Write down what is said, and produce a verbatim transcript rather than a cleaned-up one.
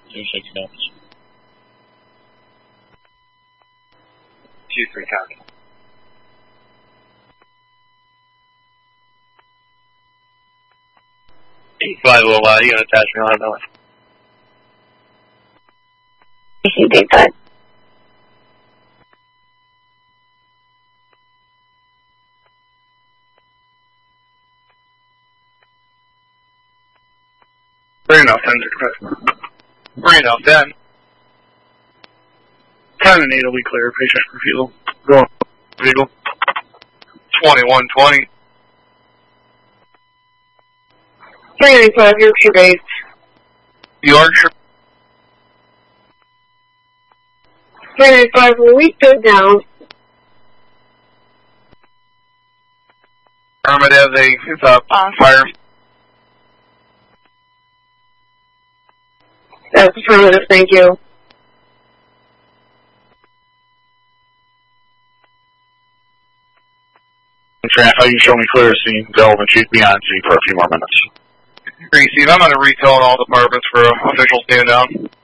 two six notes. two three copy. Fly will uh, you gonna attach me on another. You did that. Fair enough, then. Fair enough, then. ten and eight will be clear. Patient refusal. Go on, Eagle. twenty-one twenty. three ninety-five, Yorkshire base. Yorkshire. three ninety-five, will we go down? Hermit has a, it's a fire. That's affirmative, thank you. How you show me clear scene, delve and shoot beyond scene for a few more minutes. Receive, I'm going to retell all departments for official stand down.